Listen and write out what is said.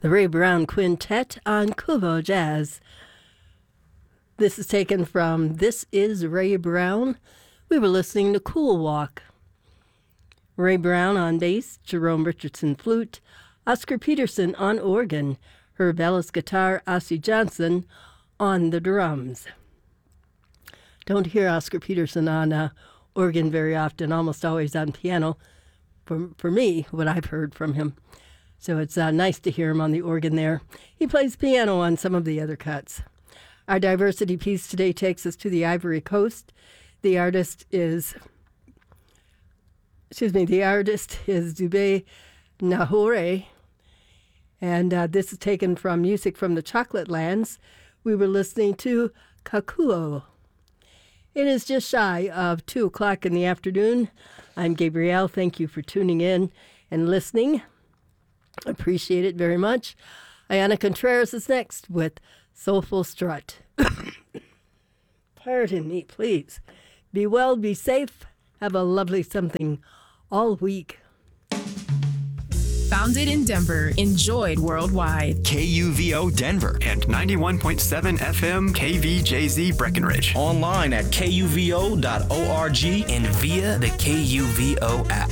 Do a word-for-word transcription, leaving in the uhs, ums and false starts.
the Ray Brown Quintet on Kuvo Jazz. This is taken from This Is Ray Brown. We were listening to Cool Walk. Ray Brown on bass, Jerome Richardson flute, Oscar Peterson on organ, Herb Ellis guitar, Ossie Johnson on the drums. Don't hear Oscar Peterson on uh, organ very often, almost always on piano, for, for me, what I've heard from him. So it's uh, nice to hear him on the organ there. He plays piano on some of the other cuts. Our diversity piece today takes us to the Ivory Coast. The artist is, excuse me, the artist is Dubé Nahore, and uh, this is taken from music from the Chocolate Lands. We were listening to Kakuo. It is just shy of two o'clock in the afternoon. I'm Gabrielle. Thank you for tuning in and listening. Appreciate it very much. Ayana Contreras is next with Soulful Strut. Pardon me, please. Be well, be safe. Have a lovely something all week. Founded in Denver, enjoyed worldwide. K U V O Denver and ninety-one point seven F M K V J Z Breckenridge. Online at K U V O dot org and via the K U V O app.